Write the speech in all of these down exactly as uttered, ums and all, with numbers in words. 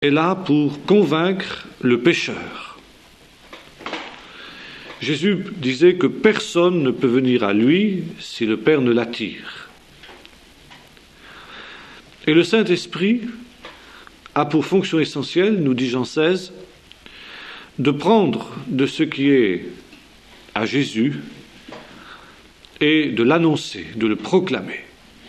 est là pour convaincre le pécheur. Jésus disait que personne ne peut venir à lui si le Père ne l'attire. Et le Saint-Esprit a pour fonction essentielle, nous dit Jean seize, de prendre de ce qui est à Jésus et de l'annoncer, de le proclamer.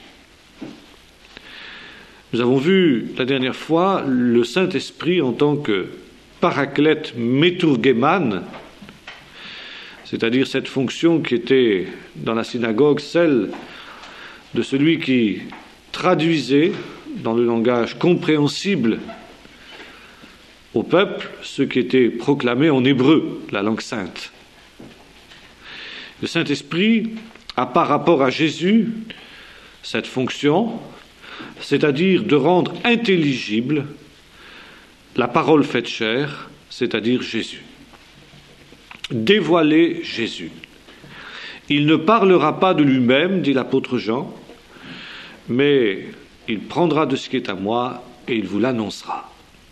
Nous avons vu la dernière fois le Saint-Esprit en tant que paraclète métourgémane, c'est-à-dire cette fonction qui était dans la synagogue celle de celui qui traduisait dans le langage compréhensible au peuple ce qui était proclamé en hébreu, la langue sainte. Le Saint-Esprit a par rapport à Jésus cette fonction, c'est-à-dire de rendre intelligible la parole faite chair, c'est-à-dire Jésus. Dévoiler Jésus. Il ne parlera pas de lui-même, dit l'apôtre Jean, mais il prendra de ce qui est à moi et il vous l'annoncera.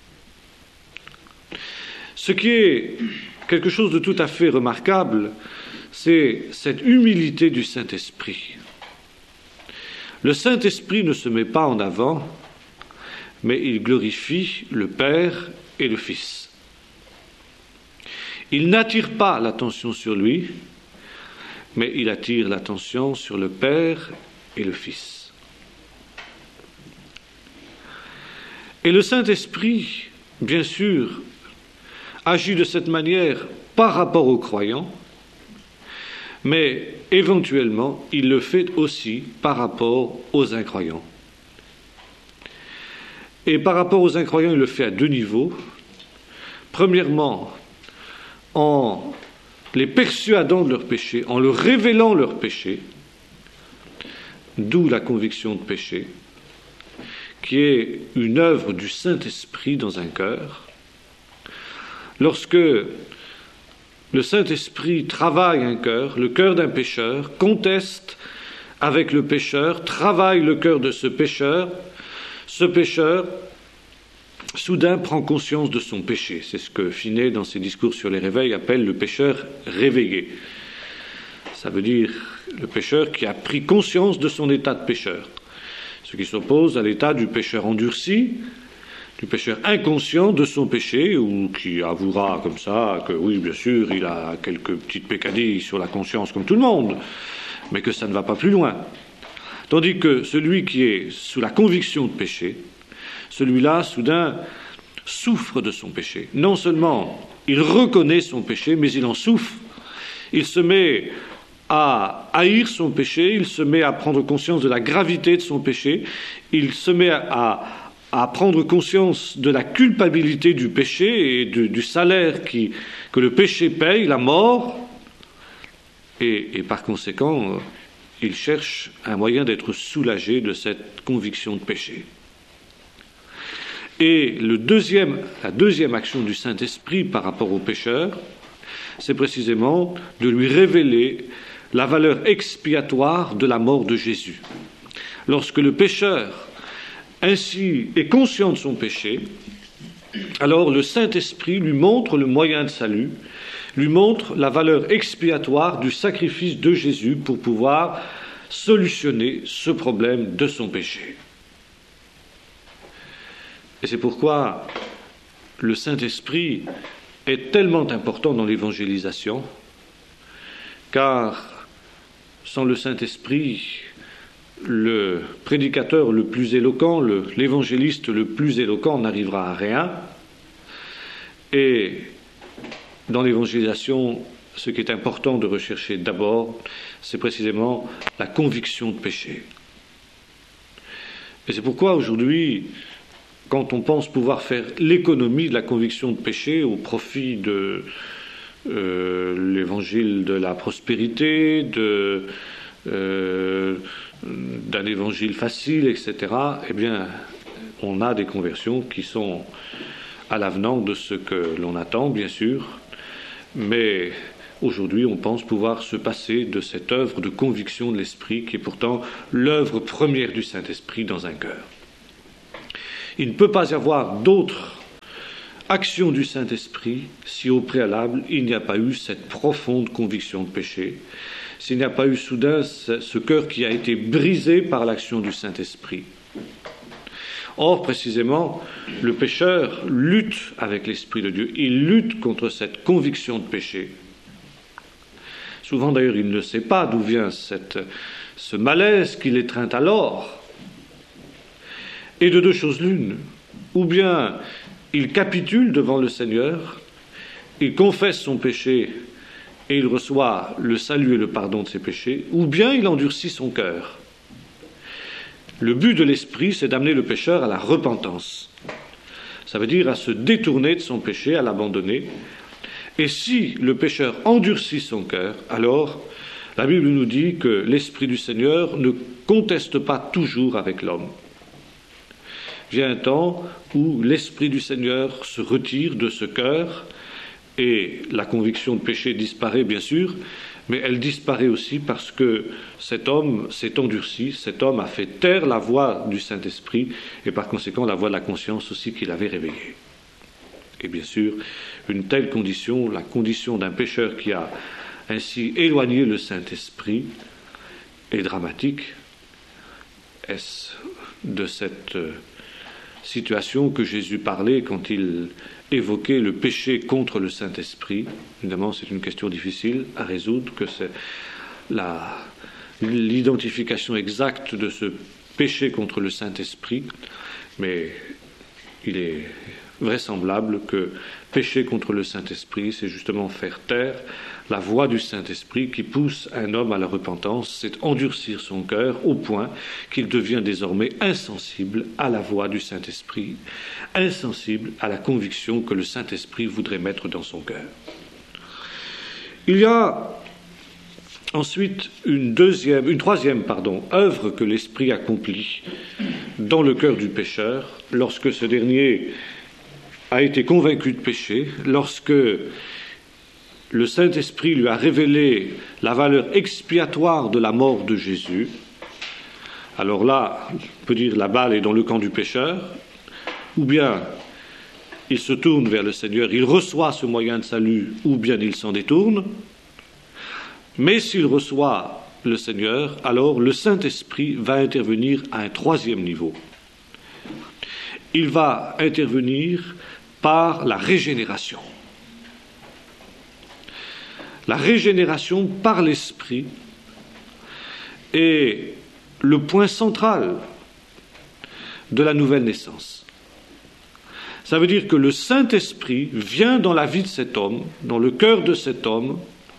Ce qui est quelque chose de tout à fait remarquable, c'est cette humilité du Saint-Esprit. Le Saint-Esprit ne se met pas en avant, mais il glorifie le Père et le Fils. Il n'attire pas l'attention sur lui, mais il attire l'attention sur le Père et le Fils. Et le Saint-Esprit, bien sûr, agit de cette manière par rapport aux croyants, mais éventuellement, il le fait aussi par rapport aux incroyants. Et par rapport aux incroyants, il le fait à deux niveaux. Premièrement, en les persuadant de leur péché, en leur révélant leur péché, d'où la conviction de péché, qui est une œuvre du Saint-Esprit dans un cœur. Lorsque le Saint-Esprit travaille un cœur, le cœur d'un pécheur, conteste avec le pécheur, travaille le cœur de ce pécheur, ce pécheur soudain prend conscience de son péché. C'est ce que Finet, dans ses discours sur les réveils, appelle le pécheur réveillé. Ça veut dire le pécheur qui a pris conscience de son état de pécheur, ce qui s'oppose à l'état du pécheur endurci, du pécheur inconscient de son péché, ou qui avouera comme ça que oui, bien sûr, il a quelques petites peccadilles sur la conscience comme tout le monde, mais que ça ne va pas plus loin. Tandis que celui qui est sous la conviction de péché, celui-là, soudain, souffre de son péché. Non seulement il reconnaît son péché, mais il en souffre. Il se met à haïr son péché, il se met à prendre conscience de la gravité de son péché, il se met à, à prendre conscience de la culpabilité du péché et du, du salaire qui, que le péché paye, la mort, et, et par conséquent, il cherche un moyen d'être soulagé de cette conviction de péché. Et le deuxième, la deuxième action du Saint-Esprit par rapport au pécheur, c'est précisément de lui révéler la valeur expiatoire de la mort de Jésus. Lorsque le pécheur ainsi est conscient de son péché, alors le Saint-Esprit lui montre le moyen de salut, lui montre la valeur expiatoire du sacrifice de Jésus pour pouvoir solutionner ce problème de son péché. Et c'est pourquoi le Saint-Esprit est tellement important dans l'évangélisation, car sans le Saint-Esprit, le prédicateur le plus éloquent, le, l'évangéliste le plus éloquent n'arrivera à rien. Et dans l'évangélisation, ce qui est important de rechercher d'abord, c'est précisément la conviction de péché. Et c'est pourquoi aujourd'hui, quand on pense pouvoir faire l'économie de la conviction de péché au profit de euh, l'évangile de la prospérité, de, euh, d'un évangile facile, et cetera, eh bien, on a des conversions qui sont à l'avenant de ce que l'on attend, bien sûr, mais aujourd'hui, on pense pouvoir se passer de cette œuvre de conviction de l'Esprit qui est pourtant l'œuvre première du Saint-Esprit dans un cœur. Il ne peut pas y avoir d'autre action du Saint-Esprit si au préalable il n'y a pas eu cette profonde conviction de péché, s'il n'y a pas eu soudain ce, ce cœur qui a été brisé par l'action du Saint-Esprit. Or, précisément, le pécheur lutte avec l'Esprit de Dieu, il lutte contre cette conviction de péché. Souvent d'ailleurs il ne sait pas d'où vient cette, ce malaise qui l'étreint alors. Et de deux choses l'une, ou bien il capitule devant le Seigneur, il confesse son péché et il reçoit le salut et le pardon de ses péchés, ou bien il endurcit son cœur. Le but de l'Esprit, c'est d'amener le pécheur à la repentance. Ça veut dire à se détourner de son péché, à l'abandonner. Et si le pécheur endurcit son cœur, alors la Bible nous dit que l'Esprit du Seigneur ne conteste pas toujours avec l'homme. Vient un temps où l'Esprit du Seigneur se retire de ce cœur et la conviction de péché disparaît bien sûr, mais elle disparaît aussi parce que cet homme s'est endurci, cet homme a fait taire la voix du Saint-Esprit et par conséquent la voix de la conscience aussi qu'il avait réveillée. Et bien sûr, une telle condition, la condition d'un pécheur qui a ainsi éloigné le Saint-Esprit, est dramatique. Est-ce de cette situation que Jésus parlait quand il évoquait le péché contre le Saint-Esprit? Évidemment, c'est une question difficile à résoudre, que c'est la, l'identification exacte de ce péché contre le Saint-Esprit, mais il est vraisemblable que pécher contre le Saint-Esprit, c'est justement faire taire la voix du Saint-Esprit qui pousse un homme à la repentance, c'est endurcir son cœur au point qu'il devient désormais insensible à la voix du Saint-Esprit, insensible à la conviction que le Saint-Esprit voudrait mettre dans son cœur. Il y a ensuite une deuxième, une troisième, pardon, œuvre que l'Esprit accomplit dans le cœur du pécheur lorsque ce dernier a été convaincu de péché, lorsque le Saint-Esprit lui a révélé la valeur expiatoire de la mort de Jésus. Alors là, on peut dire la balle est dans le camp du pécheur, ou bien il se tourne vers le Seigneur, il reçoit ce moyen de salut, ou bien il s'en détourne. Mais s'il reçoit le Seigneur, alors le Saint-Esprit va intervenir à un troisième niveau. Il va intervenir par la régénération. La régénération par l'Esprit est le point central de la nouvelle naissance. Ça veut dire que le Saint-Esprit vient dans la vie de cet homme, dans le cœur de cet homme,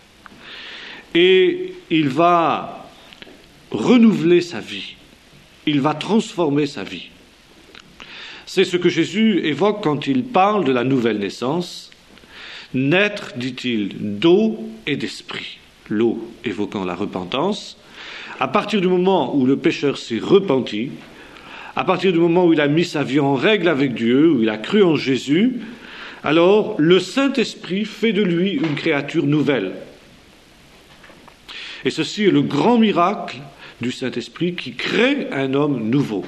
et il va renouveler sa vie, il va transformer sa vie. C'est ce que Jésus évoque quand il parle de la nouvelle naissance. Naître, dit-il, d'eau et d'esprit. L'eau évoquant la repentance. À partir du moment où le pécheur s'est repenti, à partir du moment où il a mis sa vie en règle avec Dieu, où il a cru en Jésus, alors le Saint-Esprit fait de lui une créature nouvelle. Et ceci est le grand miracle du Saint-Esprit qui crée un homme nouveau.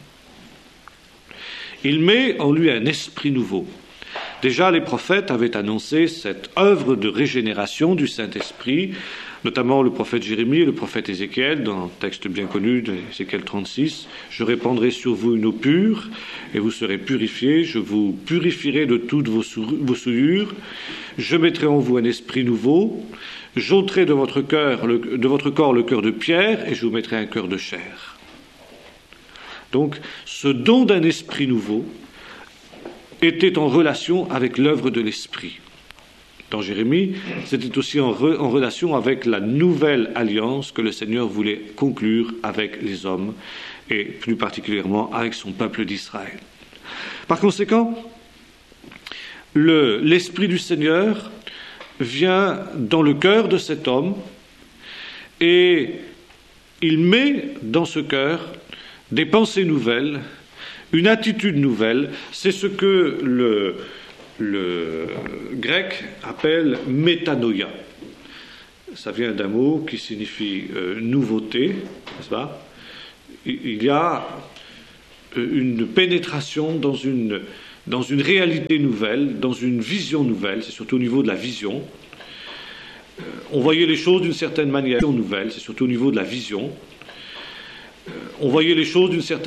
Il met en lui un esprit nouveau. Déjà, les prophètes avaient annoncé cette œuvre de régénération du Saint-Esprit, notamment le prophète Jérémie et le prophète Ézéchiel, dans un texte bien connu d'Ézéchiel trente-six. « Je répandrai sur vous une eau pure, et vous serez purifiés. Je vous purifierai de toutes vos, sou- vos souillures. Je mettrai en vous un esprit nouveau. J'ôterai de votre cœur, le, de votre corps le cœur de pierre, et je vous mettrai un cœur de chair. » Donc, ce don d'un esprit nouveau était en relation avec l'œuvre de l'Esprit. Dans Jérémie, c'était aussi en, re, en relation avec la nouvelle alliance que le Seigneur voulait conclure avec les hommes, et plus particulièrement avec son peuple d'Israël. Par conséquent, le, l'Esprit du Seigneur vient dans le cœur de cet homme, et il met dans ce cœur des pensées nouvelles, une attitude nouvelle. C'est ce que le, le grec appelle métanoïa. Ça vient d'un mot qui signifie euh, nouveauté, n'est-ce pas? Il y a une pénétration dans une dans une réalité nouvelle, dans une vision nouvelle, c'est surtout au niveau de la vision. Euh, on voyait les choses d'une certaine manière nouvelle, c'est surtout au niveau de la vision. Euh, on voyait les choses d'une certaine